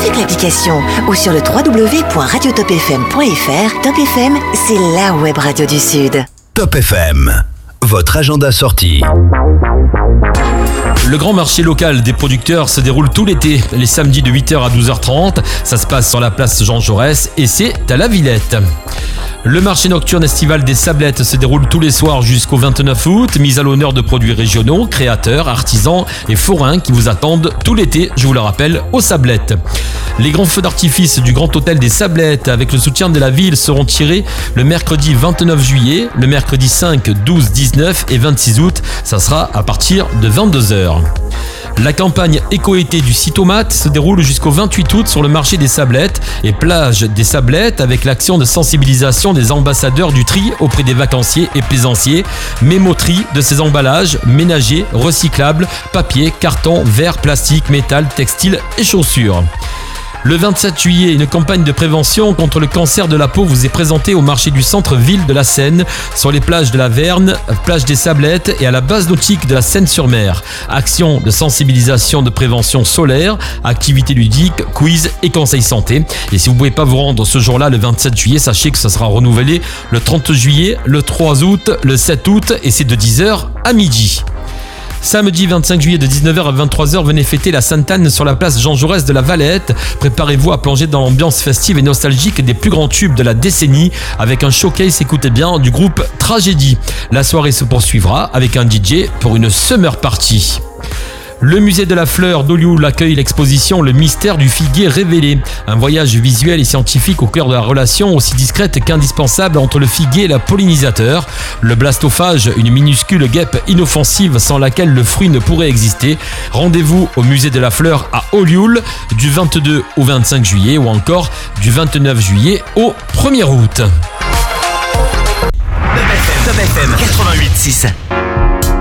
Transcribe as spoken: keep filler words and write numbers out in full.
avec l'application ou sur le w w w point radio top f m point f r. Top F M, c'est la web radio du Sud. Top F M, votre agenda sortie. Le grand marché local des producteurs se déroule tout l'été, les samedis de huit heures à douze heures trente. Ça se passe sur la place Jean Jaurès et c'est à la Villette. Le marché nocturne estival des Sablettes se déroule tous les soirs jusqu'au vingt-neuf août, mise à l'honneur de produits régionaux, créateurs, artisans et forains qui vous attendent tout l'été, je vous le rappelle, aux Sablettes. Les grands feux d'artifice du Grand Hôtel des Sablettes avec le soutien de la ville seront tirés le mercredi vingt-neuf juillet, le mercredi cinq, douze, dix-neuf et vingt-six août. Ça sera à partir de vingt-deux heures. La campagne éco-été du Citomate se déroule jusqu'au vingt-huit août sur le marché des Sablettes et plage des Sablettes avec l'action de sensibilisation des ambassadeurs du tri auprès des vacanciers et plaisanciers. Mémo-tri de ces emballages ménagers, recyclables, papier, carton, verre, plastique, métal, textile et chaussures. Le vingt-sept juillet, une campagne de prévention contre le cancer de la peau vous est présentée au marché du centre-ville de la Seine, sur les plages de la Verne, plage des Sablettes et à la base nautique de la Seine-sur-Mer. Action de sensibilisation de prévention solaire, activités ludiques, quiz et conseils santé. Et si vous ne pouvez pas vous rendre ce jour-là, le vingt-sept juillet, sachez que ça sera renouvelé le trente juillet, le trois août, le sept août et c'est de dix heures à midi. Samedi vingt-cinq juillet de dix-neuf heures à vingt-trois heures, venez fêter la Sainte-Anne sur la place Jean Jaurès de la Valette. Préparez-vous à plonger dans l'ambiance festive et nostalgique des plus grands tubes de la décennie avec un showcase, écoutez bien, du groupe Tragédie. La soirée se poursuivra avec un D J pour une summer party. Le musée de la fleur d'Olioul accueille l'exposition Le mystère du figuier révélé. Un voyage visuel et scientifique au cœur de la relation aussi discrète qu'indispensable entre le figuier et le pollinisateur. Le blastophage, une minuscule guêpe inoffensive sans laquelle le fruit ne pourrait exister. Rendez-vous au musée de la fleur à Olioul du vingt-deux au vingt-cinq juillet ou encore du vingt-neuf juillet au premier août. Top F M quatre-vingt-huit six.